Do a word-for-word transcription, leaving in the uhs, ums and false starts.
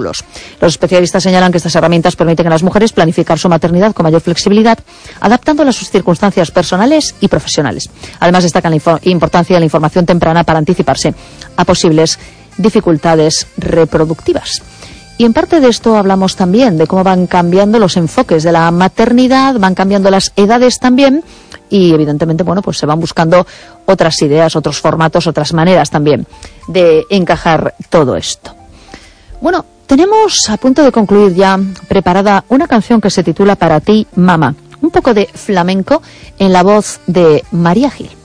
óvulos. Los especialistas señalan que estas herramientas permiten a las mujeres planificar su maternidad con mayor flexibilidad, adaptándola a sus circunstancias personales y profesionales. Además, destacan la importancia de la información temprana para anticiparse a posibles dificultades reproductivas. Y en parte de esto hablamos también de cómo van cambiando los enfoques de la maternidad, van cambiando las edades también y evidentemente, bueno, pues se van buscando otras ideas, otros formatos, otras maneras también de encajar todo esto. Bueno, tenemos a punto de concluir ya preparada una canción que se titula Para ti, mamá. Un poco de flamenco en la voz de María Gil.